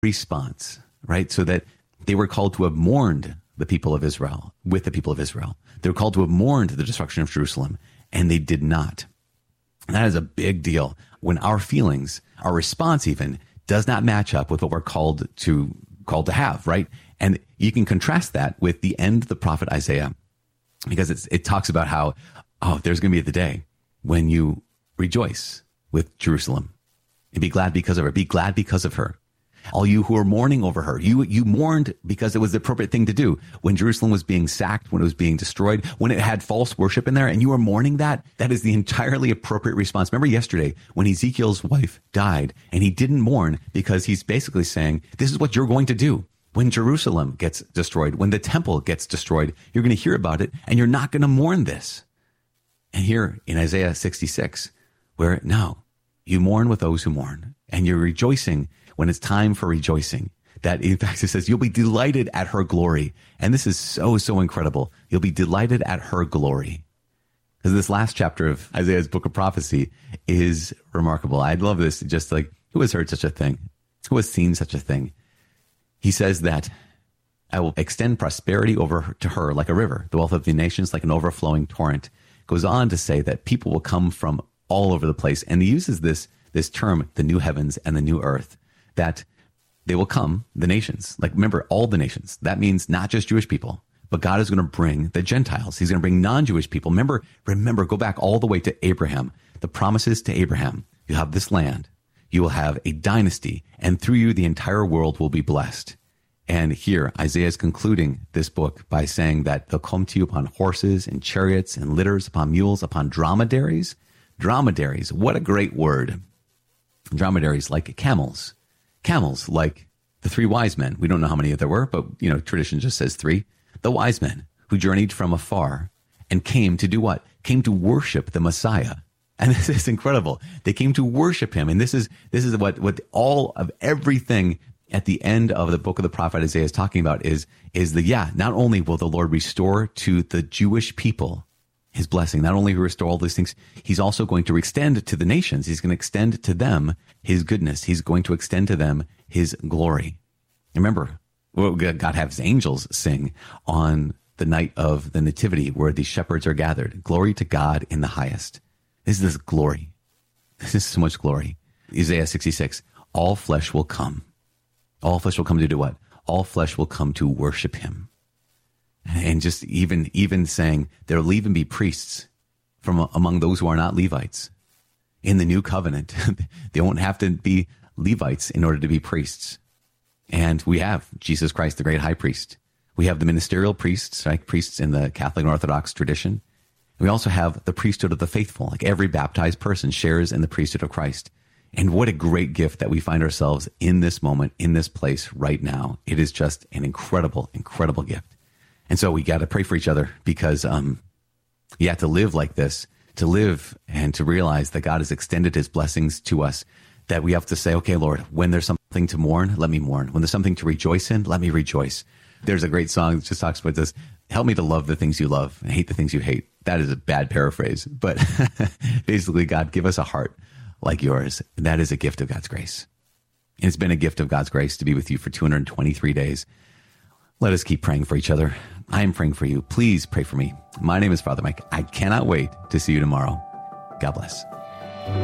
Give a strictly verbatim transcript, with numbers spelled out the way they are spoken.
response, right? So that they were called to have mourned the people of Israel with the people of Israel. They were called to have mourned the destruction of Jerusalem, and they did not. And that is a big deal. When our feelings, our response even, does not match up with what we're called to called to have, right? And you can contrast that with the end of the prophet Isaiah, because it's, it talks about how, oh, there's going to be the day when you rejoice with Jerusalem and be glad because of her. Be glad because of her. All you who are mourning over her, you you mourned because it was the appropriate thing to do. When Jerusalem was being sacked, when it was being destroyed, when it had false worship in there, and you were mourning that, that is the entirely appropriate response. Remember yesterday when Ezekiel's wife died, and he didn't mourn because he's basically saying, this is what you're going to do. When Jerusalem gets destroyed, when the temple gets destroyed, you're going to hear about it, and you're not going to mourn this. And here in Isaiah sixty-six, where now you mourn with those who mourn, and you're rejoicing when it's time for rejoicing, that in fact it says you'll be delighted at her glory. And this is so, so incredible. You'll be delighted at her glory. Because this last chapter of Isaiah's book of prophecy is remarkable. I love this. Just like, who has heard such a thing? Who has seen such a thing? He says that I will extend prosperity over to her like a river, the wealth of the nations like an overflowing torrent. Goes on to say that people will come from all over the place. And he uses this, this term, the new heavens and the new earth, that they will come, the nations. Like, remember, all the nations. That means not just Jewish people, but God is going to bring the Gentiles. He's going to bring non-Jewish people. Remember, remember, go back all the way to Abraham. The promises to Abraham. You have this land. You will have a dynasty, and through you, the entire world will be blessed. And here, Isaiah is concluding this book by saying that they'll come to you upon horses and chariots and litters, upon mules, upon dromedaries. Dromedaries, what a great word. Dromedaries like camels. Camels, like the three wise men. We don't know how many there were, but, you know, tradition just says three. The wise men who journeyed from afar and came to do what? Came to worship the Messiah. And this is incredible. They came to worship him. And this is, this is what, what all of everything at the end of the book of the prophet Isaiah is talking about is, is the, yeah, not only will the Lord restore to the Jewish people his blessing, not only restore all these things, he's also going to extend to the nations. He's going to extend to them his goodness. He's going to extend to them his glory. Remember, God has angels sing on the night of the nativity where the shepherds are gathered. Glory to God in the highest. This is this glory. This is so much glory. Isaiah sixty-six, all flesh will come. All flesh will come to do what? All flesh will come to worship him. And just even, even saying there will even be priests from among those who are not Levites. In the new covenant, they won't have to be Levites in order to be priests. And we have Jesus Christ, the great high priest. We have the ministerial priests, right? Priests in the Catholic and Orthodox tradition. We also have the priesthood of the faithful. Like every baptized person shares in the priesthood of Christ. And what a great gift that we find ourselves in this moment, in this place right now. It is just an incredible, incredible gift. And so we got to pray for each other because, um, yeah, to live like this, to live and to realize that God has extended his blessings to us, that we have to say, okay, Lord, when there's something to mourn, let me mourn. When there's something to rejoice in, let me rejoice. There's a great song that just talks about this. Help me to love the things you love and hate the things you hate. That is a bad paraphrase, but basically, God, give us a heart like yours. And that is a gift of God's grace. And it's been a gift of God's grace to be with you for two hundred twenty-three days. Let us keep praying for each other. I am praying for you. Please pray for me. My name is Father Mike. I cannot wait to see you tomorrow. God bless.